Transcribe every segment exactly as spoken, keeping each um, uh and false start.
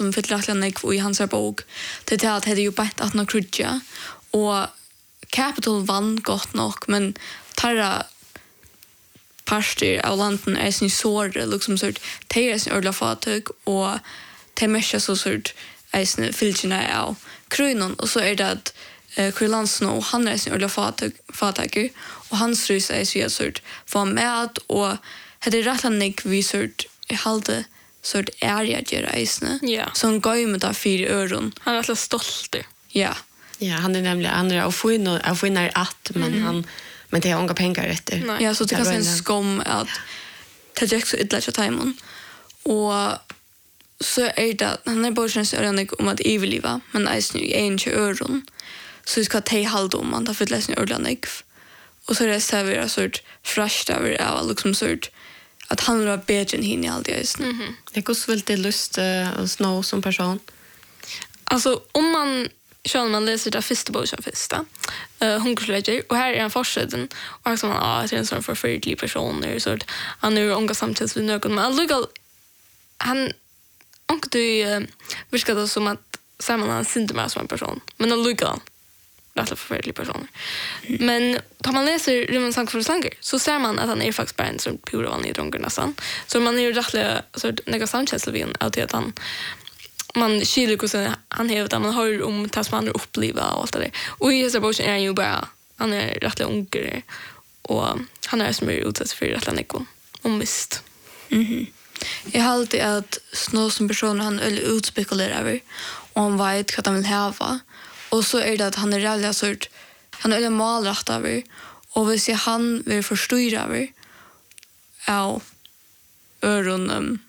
som fyller rätt nek i hans bok. Det är att det är ju bättre att nå krutja och Capital vann gott nog men tarra parster av landen är sin såre liksom sort tejer sin ordla fatug och te mesha så sort är sin filchina av kronon och så är det att uh, Krylansno han är sin ordla fatug fatug och hans rus är så sort för med och det är rätt nek vi sort i halde sort area gereisne ja som går med där fyra öron han är rätt stolt ja ja han är nämligen andra och få in och få in att men mm. han men det är inga pengar efter. Ja, så det kan en skom att ta jag så illa till timon. Och så är det han är bara känns öronig om att eviliva, men är nu en till öron. Så ska ta halt om man tar för läsning öronig. Och så är det servera sort fresh över av liksom sort att han var bättre än hin i allt det. Mhm. Det går så väldigt lust att sno som person. Alltså om man Sjön man läser det första boken första. Eh hungersledger och här är en forskning och som ah det är en sån förfärlig person där så han är unga samtidigt med någon men legal han och du viskar det som att samman han synte med som en person men han legal det är en förfärlig person. Men tar man läser Rymmen sank för slanger så ser man att han är faktiskt bara en sån pura vanlig drunkare nästan. Så man är ju rättliga så några samkänsla vid att han man skiljer hur han hävdar man har om tas man uppleva och allt det där. Och i så boken är han ju bara han är rätt ungare och han är som är utsatt för rätt nekon och mist. Mhm. Jag har alltid att snå som person han eller utspekulerar över och han vet vad han vill ha och så är det att han är rädd sort han är malrätt över och vill se han vill förstyra över ja öronen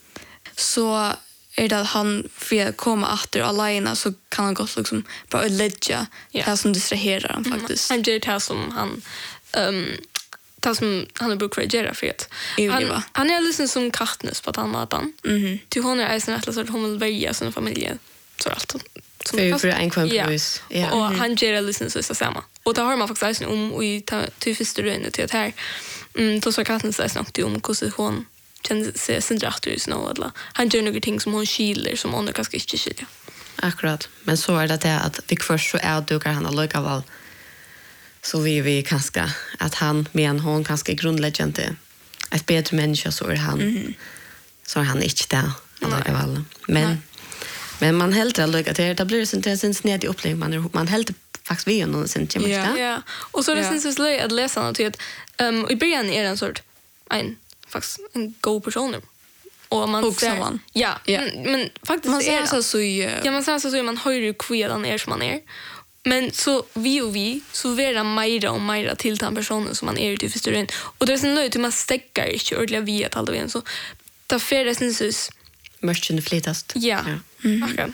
så är det att han får komma efter alena så kan han gott liksom bara lägga yeah. det som distraherar han faktiskt. Mm. Han gör det som han um, det som han har brukt för att göra för att han, han är liksom som Katniss på att han matar. Mhm. Till hon är en så att hon vill välja sin familj så allt. För för en kompromiss. Ja. Och han gör det liksom så samma. Och då har man faktiskt om och i till första rönen till att här mm då så Katniss säger något om hur hon känner sig syndraktus nå eller han gör några ting som hon skiljer som hon kanske inte skiljer. Akkurat. Men så är det det att vi först så är dukar han alltså väl så vi vi kanske att han men hon kanske grundläggande ett bättre människa så är han mm. så är han inte där alltså väl. Men Nej. Men man helt att lycka till det blir det sen sned i upplevelse man man helt faktiskt vi någon sen till Ja. Ja. Och så det syns så löj att läsa något att ehm i början är en sort en faktiskt en god person. Och man ser ja, ja. Men, men faktiskt man är så så ja man säger så så man hör ju kvedan är som man är. Men så vi och vi så vera mera och mera till den personen som man är ute i förståen. Och det är sån löj till man stäcker inte ordentligt vi att alltid så ta färre syns mörken flytast. Ja. Ja. Mm. Okay.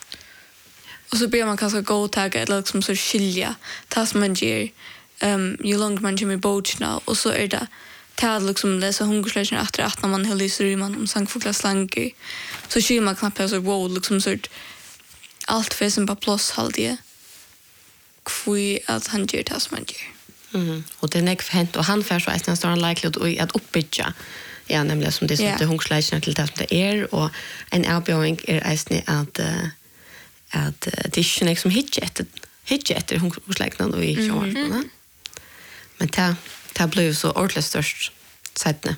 Och så ber man kanske gå och tagga eller liksom så skilja tas man ger um, ju långt man kommer bochna och så är det tal liksom läsa hungerslägen efter att när man höll i sig man om sankfugla slanke så skiljer man knappt så wow liksom så allt för som på plats halde kvui att han ger tas man ger. Mhm. Och det är näck hänt och han för så är nästan likely att uppbygga ja, nämligen som det som yeah. det hungerslägen till det som det är och en erbjudning är ästne att uh, att uh, det är liksom hitchet hitchet hungerslägen och i sjön. Mm. Men det det blev så ordentligt störst sättne.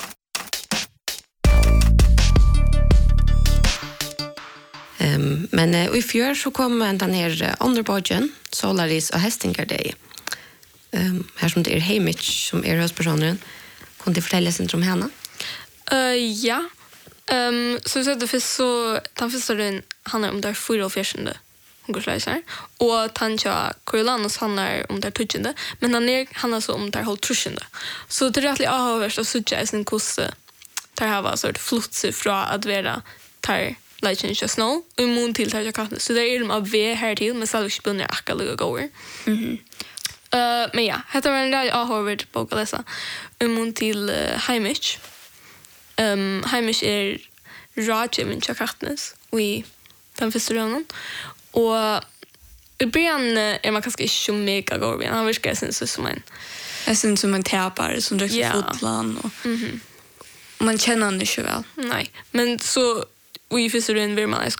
Um, men uh, i fjör så kom den här uh, underbodgen Solaris och Hestinger Day. Um, här som det är Heimich som är huspersonen. Kunde du fortälja sin om henne? Uh, ja. Um, så så det för så den första den handlar om där fyra och fjärde hungersläger och Tanja Coriolanus handlar om där tjugande men han är han alltså om där håll trusande. Så det är rättligt avhörst och sucha är sin kosse där har var sort flutse från att vara tar legend just snow och immun till tar katten. Så det är de av V här till men så är det bunnar akalla går. Mhm. Uh, men ja, det var en där avhörd bok att läsa immun till uh, Heimich. Um, Heimich är Raja min Katniss i den första rönen. Och i början är man kanske inte så mega god. Han verkar sen som en jag syns som en täpare som dricker yeah. fotland och mm-hmm. man känner han inte väl. Nej, men så i första rönen vill man